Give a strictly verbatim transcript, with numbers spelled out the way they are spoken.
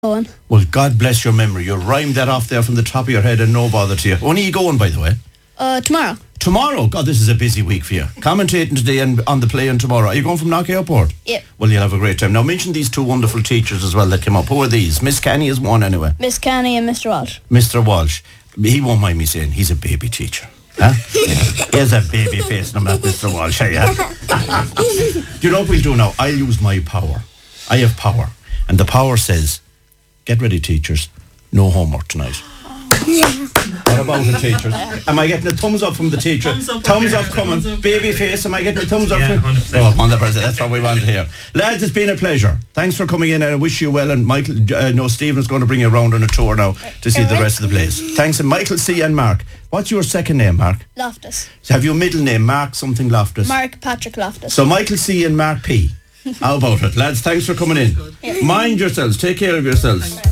Going. Well, God bless your memory. You rhymed that off there from the top of your head and no bother to you. When are you going, by the way? Uh, tomorrow. Tomorrow? God, this is a busy week for you. Commentating today and on the play and tomorrow. Are you going from Knock Airport? Yep. Well, you'll have a great time. Now, mention these two wonderful teachers as well that came up. Who are these? Miss Canny is one anyway. Miss Canny and Mister Walsh. Mister Walsh. He won't mind me saying he's a baby teacher. Huh? He has a baby face, no matter Mister Walsh, yeah? Do you know what we'll do now? I'll use my power. I have power. And the power says, get ready, teachers. No homework tonight. What about it, teachers? Am I getting a thumbs up from the teacher? Thumbs up, thumbs up thumbs coming. up. Baby face, am I getting a thumbs up? Yeah, from one hundred percent. Oh, one hundred percent. That's what we want to hear. Lads, it's been a pleasure. Thanks for coming in and I wish you well. And Michael, uh, no, Stephen's going to bring you around on a tour now to see the rest of the place. Thanks. And Michael C. and Mark. What's your second name, Mark? Loftus. So have your middle name, Mark something Loftus? Mark Patrick Loftus. So Michael C. and Mark P. How about it? Lads, thanks for coming in. Mind yourselves. Take care of yourselves.